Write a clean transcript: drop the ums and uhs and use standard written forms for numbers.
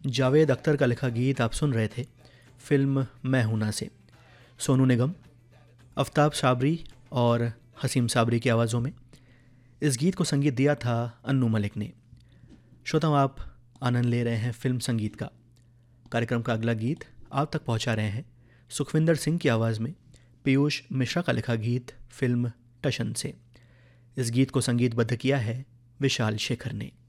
जावेद अख्तर का लिखा गीत आप सुन रहे थे फिल्म मैं हूं ना से। सोनू निगम, आफ्ताब साबरी और हसीम साबरी की आवाज़ों में इस गीत को संगीत दिया था अन्नू मलिक ने। श्रोताओं, आप आनंद ले रहे हैं फिल्म संगीत का। कार्यक्रम का अगला गीत आप तक पहुंचा रहे हैं सुखविंदर सिंह की आवाज़ में पीयूष मिश्रा का लिखा गीत फिल्म टशन से। इस गीत को संगीतबद्ध किया है विशाल शेखर ने।